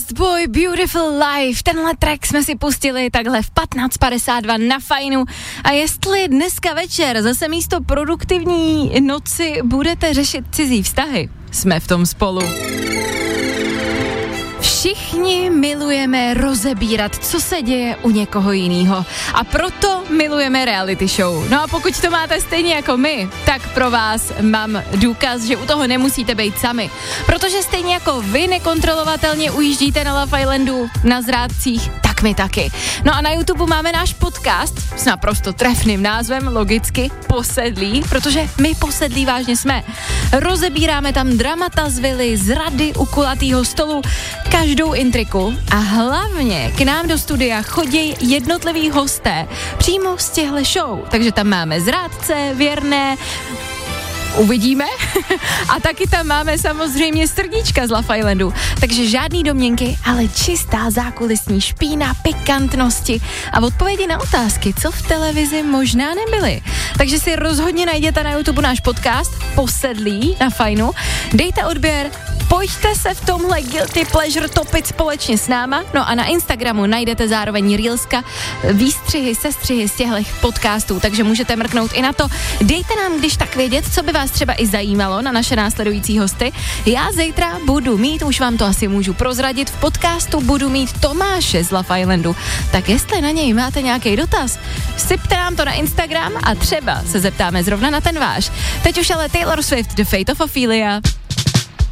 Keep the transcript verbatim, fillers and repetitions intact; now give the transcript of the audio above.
Lost Boy, Beautiful Life. Tenhle track jsme si pustili takhle v patnáct padesát dva na Fajnu. A jestli dneska večer zase místo produktivní noci budete řešit cizí vztahy, jsme v tom spolu. Všichni milujeme rozebírat, co se děje u někoho jiného. A proto milujeme reality show. No a pokud to máte stejně jako my, tak pro vás mám důkaz, že u toho nemusíte být sami. Protože stejně jako vy nekontrolovatelně ujíždíte na Love Islandu na zrádcích, tak my taky. No a na YouTube máme náš podcast s naprosto trefným názvem, logicky, Posedlí, protože my posedlí vážně jsme. Rozebíráme tam dramata z vily, zrady u kulatýho stolu, každou intriku a hlavně k nám do studia chodí jednotliví hosté přímo z těchto show, takže tam máme zrádce, věrné, uvidíme. A taky tam máme samozřejmě srdíčka z Love Islandu. Takže žádný domněnky, ale čistá zákulisní špína, pikantnosti a odpovědi na otázky, co v televizi možná nebyly. Takže si rozhodně najděte na YouTube náš podcast Posedlí na Fajnu. Dejte odběr, pojďte se v tomhle guilty pleasure topit společně s náma. No a na Instagramu najdete zároveň reelska, výstřihy, sestřihy z těchto podcastů, takže můžete mrknout i na to. Dejte nám když tak vědět, co by vás třeba i zajímalo na naše následující hosty. Já zítra budu mít, už vám to asi můžu prozradit, v podcastu budu mít Tomáše z Love Islandu. Tak jestli na něj máte nějaký dotaz, sypte nám to na Instagram a třeba se zeptáme zrovna na ten váš. Teď už ale Taylor Swift, The Fate of Ophelia.